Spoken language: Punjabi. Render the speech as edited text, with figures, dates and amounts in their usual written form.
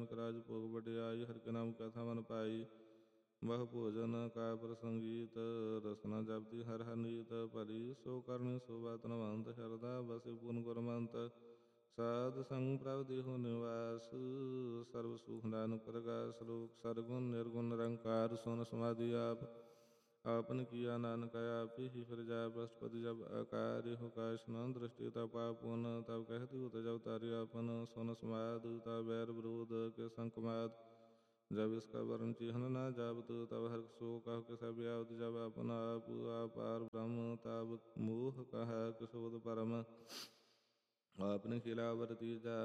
ਨਾਨਕ ਰਾਜ ਭੋਗ ਵਡਿਆਈ। ਹਰਿ ਕੇ ਨਾਮ ਕਥਾ ਮਨ ਪਾਈ, ਬਹੁ ਭੋਜਨ ਕਾ ਪ੍ਰਸੰਗੀਤ। ਰਸਨਾ ਜਪਤੀ ਹਰਿ ਹਰਿ ਨੀਤ, ਭਲੀ ਸੋ ਕਰਨੀ ਸੋ ਬਾਤ ਨਵੰਤ। ਸ਼ਰਧਾ ਬਸਿ ਪੂਰਨ ਗੁਰਮੰਤ, ਸਾਧ ਸੰਗ ਪ੍ਰਭ ਦੇਹੁ ਨਿਵਾਸ। ਸਰਬ ਸੁਖ ਨਾਨਕ ਪ੍ਰਗਾਸ, ਲੋਕ ਸਰਗੁਣ ਨਿਰਗੁਣ ਨਿਰੰਕਾਰ। ਸੁਨ ਸਮਾਧੀ ਆਪ ਆਪਨ ਕੀਆ, ਨਾਨਕ ਆਪੇ ਹੀ ਫਿਰ ਜਾਪ। ਅਸ਼ਟਪਦੀ ਜਪ ਆਕਾਰ, ਇਹੋ ਕਾਸ਼ ਨ ਦ੍ਰਿਸ਼ਟੀ ਤਬ ਪਾਪੁਨ। ਤਬ ਕਹਿਤੀ ਉਤ ਜਬ ਤਾਰਿ ਆਪਨ, ਸੁਨ ਸਮਾਧ ਤਬ बैर विरोध के संकमाद। जब इसका वर्ण चिन्ह न जाबत, तब हर्ष सो कह के सब आवत। जब अपन आप अपार ब्रह्म, तब मोह कहा किशोद परम। आपने खिलावर तीजा